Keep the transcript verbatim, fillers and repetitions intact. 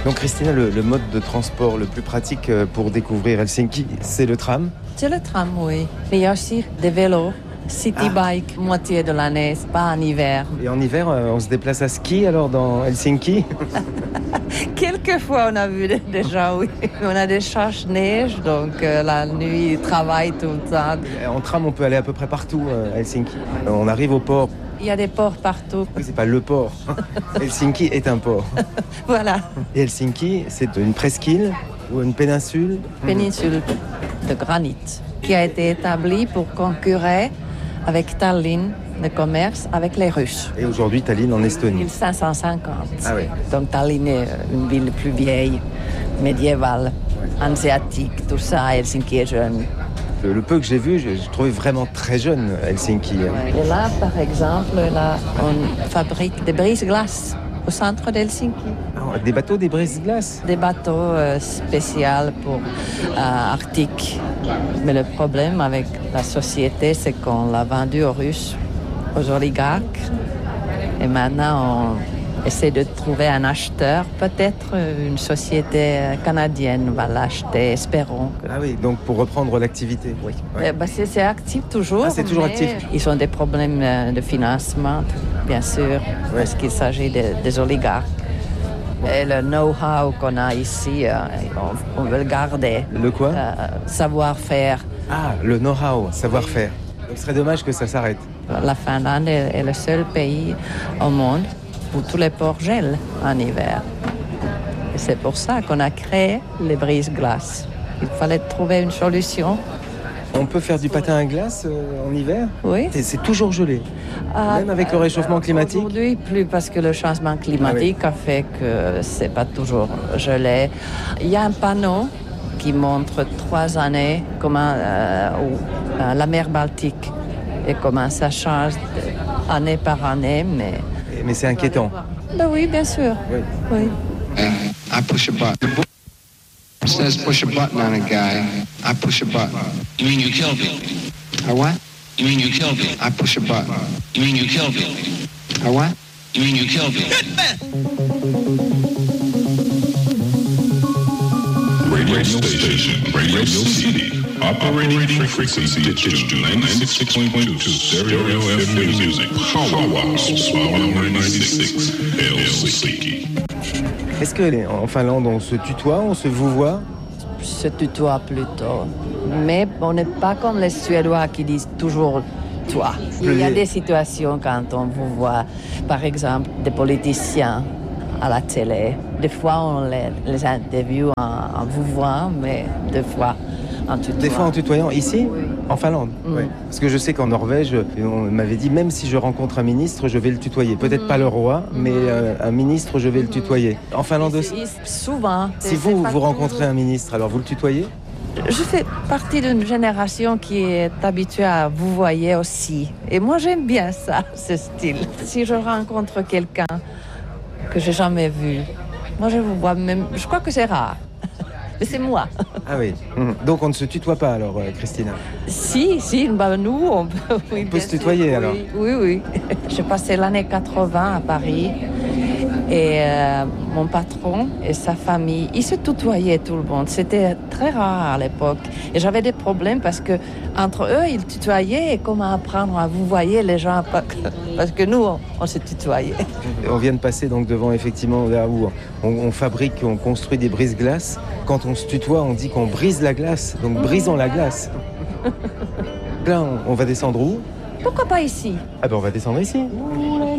Donc Christina, le, le mode de transport le plus pratique pour découvrir Helsinki, c'est le tram? C'est le tram, oui. Mais il y a aussi des vélos, city ah. bike, moitié de l'année, c'est pas en hiver. Et en hiver, on se déplace à ski alors dans Helsinki? Quelquefois, on a vu des gens, oui. On a des charges-neige, donc euh, la nuit, ils travaillent tout le temps. En tram, on peut aller à peu près partout euh, à Helsinki. On arrive au port. Il y a des ports partout. Oui, c'est pas le port. Helsinki est un port. Voilà. Et Helsinki, c'est une presqu'île ou une péninsule? Péninsule de granit qui a été établie pour concurrer avec Tallinn, le commerce avec les Russes. Et aujourd'hui, Tallinn en Estonie. mille cinq cent cinquante. Ah oui. Donc Tallinn est une ville plus vieille, médiévale, hanséatique, tout ça. Helsinki est jeune. Le, le peu que j'ai vu, je, je trouvais vraiment très jeune Helsinki. Ouais. Et là, par exemple, là, on fabrique des brise-glaces au centre d'Helsinki. Ah, des bateaux, des brise-glaces? Des bateaux euh, spéciaux pour euh, Arctique. Mais le problème avec la société, c'est qu'on l'a vendu aux Russes, aux oligarques. Et maintenant, on essaie de trouver un acheteur. Peut-être une société canadienne va l'acheter, espérons. Que... Ah oui, donc pour reprendre l'activité. Oui. Ouais. Bah c'est, c'est actif toujours. Ah, c'est toujours actif. Ils ont des problèmes de financement, bien sûr, ouais. Parce qu'il s'agit de, des oligarques. Et le know-how qu'on a ici, euh, on, on veut le garder. Le quoi? euh, Savoir-faire. Ah, le know-how, savoir-faire. Donc ce serait dommage que ça s'arrête. La Finlande est, est le seul pays au monde où tous les ports gèlent en hiver. Et c'est pour ça qu'on a créé les brise-glaces. Il fallait trouver une solution. On peut faire du patin à glace euh, en hiver? Oui. C'est, c'est toujours gelé, ah, même avec le réchauffement climatique? Aujourd'hui, plus parce que le changement climatique ah, oui. a fait que c'est pas toujours gelé. Il y a un panneau qui montre trois années comment euh, où, euh, la mer Baltique et comment ça change année par année, mais... Mais c'est inquiétant. Ben oui, bien sûr. Oui. oui. I push a button. It says push a button on a guy. I push a button. You mean you killed me? A what? You mean you killed me? I push a button. You mean you killed me? A what? You mean you killed me? Radio station, Radio City. Operating frequency digital ninety-six point two stereo F M music. Powerhouse ninety-six Helsinki. Est-ce qu'en Finlande, on se tutoie, on se vouvoie? Se tutoie plutôt. Mais on n'est pas comme les Suédois qui disent toujours toi. Il y a des situations quand on vous voit, par exemple, des politiciens à la télé. Des fois, on les, les interviewe en, en vous voyant, mais des fois en tutoyant. Des fois en tutoyant, ici? Oui. En Finlande? Mm. Oui. Parce que je sais qu'en Norvège, on m'avait dit, même si je rencontre un ministre, je vais le tutoyer. Peut-être mm. pas le roi, mais euh, un ministre, je vais mm. le tutoyer. En Finlande aussi? Souvent. Si vous, vous rencontrez un ministre, alors vous le tutoyez? Je fais partie d'une génération qui est habituée à vous voyer aussi. Et moi, j'aime bien ça, ce style. Si je rencontre quelqu'un que j'ai jamais vu, moi, je vous vois même... Je crois que c'est rare. Mais c'est moi. Ah oui. Donc on ne se tutoie pas alors, euh, Christina? Si, si, bah nous, on peut, oui, on peut se sûr, tutoyer oui, alors? Oui, oui. J'ai passé l'année quatre-vingts à Paris et euh, mon patron et sa famille, ils se tutoyaient tout le monde. C'était très rare à l'époque. Et j'avais des problèmes parce que entre eux, ils tutoyaient et comment apprendre à vous voyer les gens parce que nous, on, on se tutoyait. On vient de passer donc devant effectivement là où on, on fabrique, on construit des brise-glaces. Quand on se tutoie, on dit qu'on brise la glace. Donc brisons la glace. Là, on, on va descendre où? Pourquoi pas ici? Ah ben on va descendre ici.